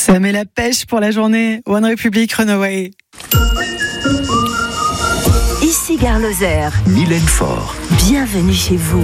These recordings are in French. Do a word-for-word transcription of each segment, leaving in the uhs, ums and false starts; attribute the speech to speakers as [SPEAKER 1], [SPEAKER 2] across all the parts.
[SPEAKER 1] Ça met la pêche pour la journée. One Republic, Runaway.
[SPEAKER 2] Ici Gare Lozère.
[SPEAKER 3] Mylène Faure.
[SPEAKER 2] Bienvenue chez vous.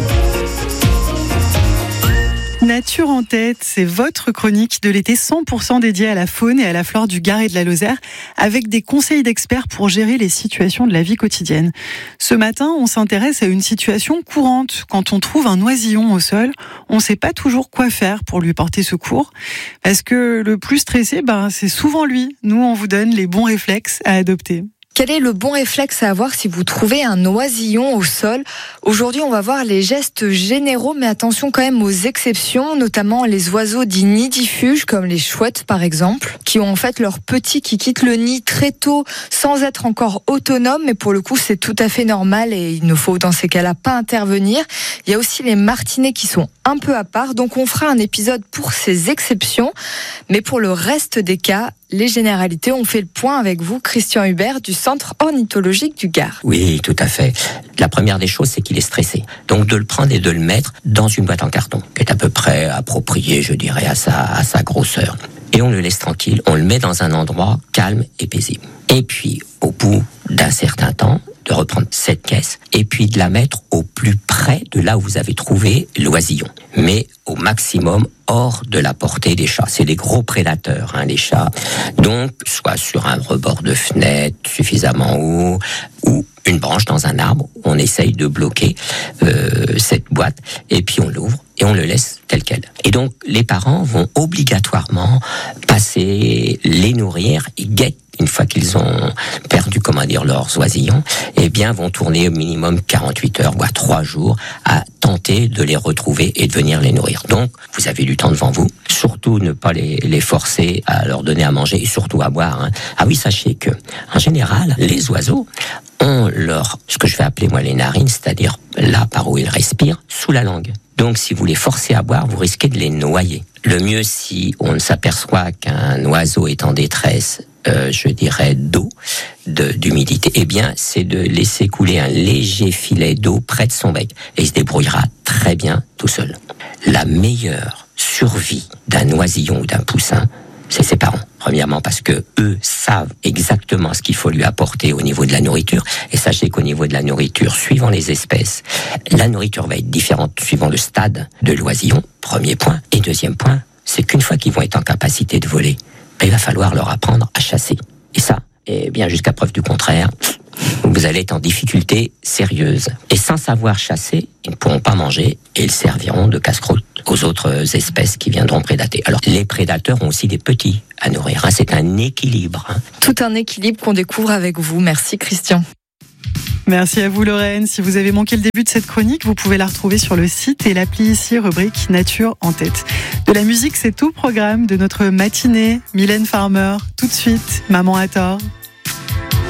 [SPEAKER 1] Nature en tête, c'est votre chronique de l'été cent pour cent dédiée à la faune et à la flore du Gard et de la Lozère, avec des conseils d'experts pour gérer les situations de la vie quotidienne. Ce matin, on s'intéresse à une situation courante. Quand on trouve un oisillon au sol, on ne sait pas toujours quoi faire pour lui porter secours. Parce que le plus stressé, ben, c'est souvent lui. Nous, on vous donne les bons réflexes à adopter.
[SPEAKER 4] Quel est le bon réflexe à avoir si vous trouvez un oisillon au sol ? Aujourd'hui, on va voir les gestes généraux, mais attention quand même aux exceptions, notamment les oiseaux dits nidifuges, comme les chouettes par exemple, qui ont en fait leurs petits qui quittent le nid très tôt, sans être encore autonomes, mais pour le coup, c'est tout à fait normal et il ne faut dans ces cas-là pas intervenir. Il y a aussi les martinets qui sont un peu à part, donc on fera un épisode pour ces exceptions, mais pour le reste des cas, les généralités, on fait le point avec vous, Christian Hubert, du Centre ornithologique du Gard.
[SPEAKER 5] Oui, tout à fait. La première des choses, c'est qu'il est stressé. Donc de le prendre et de le mettre dans une boîte en carton, qui est à peu près appropriée, je dirais, à sa, à sa grosseur. Et on le laisse tranquille, on le met dans un endroit calme et paisible. Et puis, au bout d'un certain temps, de reprendre cette caisse et puis de la mettre au plus près de là où vous avez trouvé l'oisillon. Mais au maximum hors de la portée des chats. C'est des gros prédateurs, hein, les chats. Donc, soit sur un rebord de fenêtre suffisamment haut ou une branche dans un arbre, on essaye de bloquer euh, cette boîte et puis on l'ouvre et on le laisse tel quel. Et donc, les parents vont obligatoirement passer, les nourrir, ils guettent une fois qu'ils ont perdu, comment dire, leurs oisillons, eh bien, vont tourner au minimum quarante-huit heures, voire trois jours, à tenter de les retrouver et de venir les nourrir. Donc, vous avez du temps devant vous. Surtout, ne pas les, les forcer à leur donner à manger et surtout à boire, hein. Ah oui, sachez que, en général, les oiseaux ont leur, ce que je vais appeler, moi, les narines, c'est-à-dire là par où ils respirent, sous la langue. Donc, si vous les forcez à boire, vous risquez de les noyer. Le mieux, si on ne s'aperçoit qu'un oiseau est en détresse, Euh, je dirais d'eau, de, d'humidité, eh bien, c'est de laisser couler un léger filet d'eau près de son bec. Et il se débrouillera très bien tout seul. La meilleure survie d'un oisillon ou d'un poussin, c'est ses parents. Premièrement parce que eux savent exactement ce qu'il faut lui apporter au niveau de la nourriture. Et sachez qu'au niveau de la nourriture, suivant les espèces, la nourriture va être différente suivant le stade de l'oisillon, premier point. Et deuxième point, c'est qu'une fois qu'ils vont être en capacité de voler, il va falloir leur apprendre à chasser. Et ça, eh bien, jusqu'à preuve du contraire, vous allez être en difficulté sérieuse. Et sans savoir chasser, ils ne pourront pas manger et ils serviront de casse-croûte aux autres espèces qui viendront prédater. Alors, les prédateurs ont aussi des petits à nourrir. Hein. C'est un équilibre. Hein.
[SPEAKER 4] Tout un équilibre qu'on découvre avec vous. Merci, Christian.
[SPEAKER 1] Merci à vous, Lorraine. Si vous avez manqué le début de cette chronique, vous pouvez la retrouver sur le site et l'appli ici, rubrique Nature en tête. De la musique, c'est tout le programme de notre matinée. Mylène Farmer, tout de suite, Maman a tort.